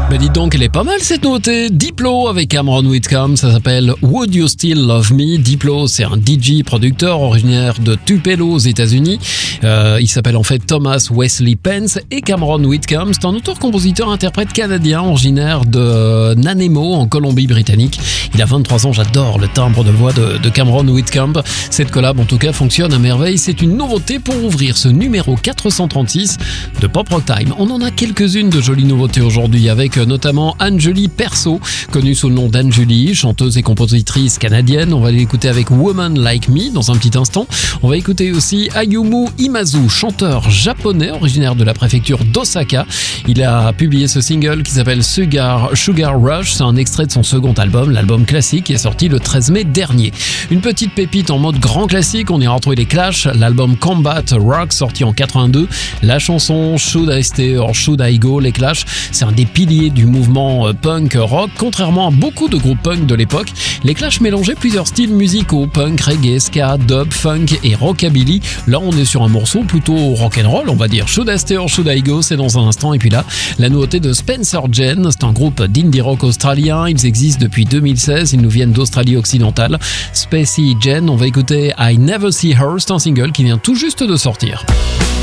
Mais dites donc, elle est pas mal cette nouveauté. Diplo avec Cameron Whitcomb, ça s'appelle Would You Still Love Me. Diplo, c'est un DJ producteur originaire de Tupelo aux États-Unis. Il s'appelle en fait Thomas Wesley Pence, et Cameron Whitcomb, c'est un auteur-compositeur-interprète canadien originaire de Nanaimo en Colombie-Britannique. Il a 23 ans, j'adore le timbre de voix de Cameron Whitcomb. Cette collab en tout cas fonctionne à merveille. C'est une nouveauté pour ouvrir ce numéro 436 de Pop Rock Time. On en a quelques-unes de jolies nouveautés aujourd'hui, avec notamment Anjuli Perso, connue sous le nom d'Anjuli, chanteuse et compositrice canadienne. On va l'écouter avec Woman Like Me dans un petit instant. On va écouter aussi Ayumu Imazu, chanteur japonais originaire de la préfecture d'Osaka. Il a publié ce single qui s'appelle Sugar Rush. C'est un extrait de son second album, l'album classique, qui est sorti le 13 mai dernier. Une petite pépite en mode grand classique, on y a retrouvé les Clash, l'album Combat Rock sorti en 82, la chanson Should I Stay or Should I Go. Les Clash, c'est un des piliers du mouvement punk rock. Contrairement à beaucoup de groupes punk de l'époque, les Clash mélangeaient plusieurs styles musicaux, punk, reggae, ska, dub, funk et rockabilly. Là, on est sur un morceau plutôt rock'n'roll, on va dire. Should I Stay or Should I Go, c'est dans un instant. Et puis là, la nouveauté de Spencer Jen, c'est un groupe d'indie rock australien. Ils existent depuis 2016, ils nous viennent d'Australie occidentale. Spacey Jen, on va écouter I Never See Her, c'est un single qui vient tout juste de sortir.